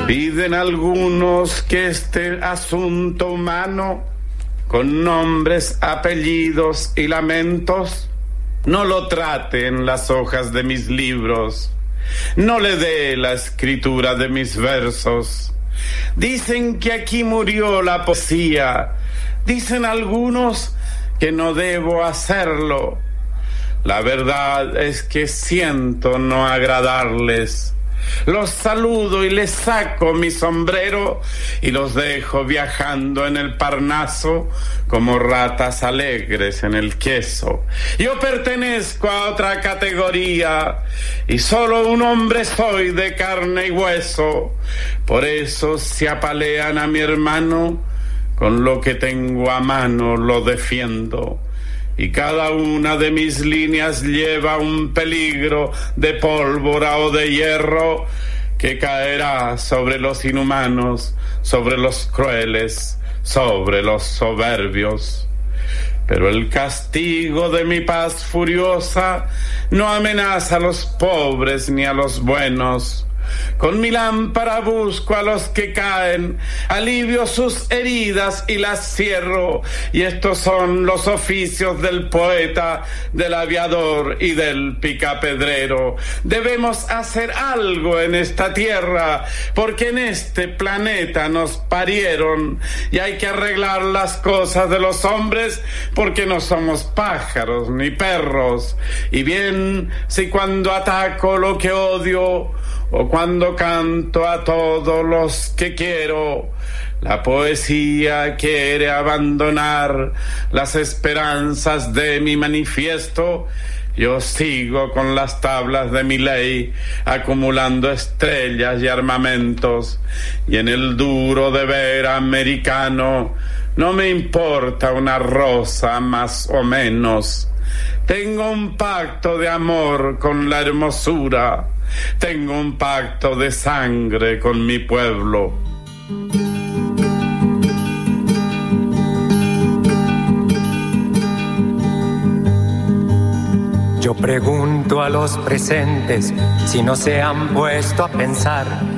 Piden algunos que este asunto humano, con nombres, apellidos y lamentos, no lo trate en las hojas de mis libros, no le dé la escritura de mis versos. Dicen que aquí murió la poesía, dicen algunos que no debo hacerlo. La verdad es que siento no agradarles. Los saludo y les saco mi sombrero y los dejo viajando en el Parnaso como ratas alegres en el queso. Yo pertenezco a otra categoría y solo un hombre soy de carne y hueso. Por eso si apalean a mi hermano, con lo que tengo a mano lo defiendo. Y cada una de mis líneas lleva un peligro de pólvora o de hierro que caerá sobre los inhumanos, sobre los crueles, sobre los soberbios. Pero el castigo de mi paz furiosa no amenaza a los pobres ni a los buenos. Con mi lámpara busco a los que caen, alivio sus heridas y las cierro. Y estos son los oficios del poeta, del aviador y del picapedrero. Debemos hacer algo en esta tierra, porque en este planeta nos parieron. Y hay que arreglar las cosas de los hombres, porque no somos pájaros ni perros. Y bien, si cuando ataco lo que odio, o cuando canto a todos los que quiero, la poesía quiere abandonar las esperanzas de mi manifiesto, yo sigo con las tablas de mi ley, acumulando estrellas y armamentos, y en el duro deber americano no me importa una rosa más o menos. Tengo un pacto de amor con la hermosura, tengo un pacto de sangre con mi pueblo. Yo pregunto a los presentes si no se han puesto a pensar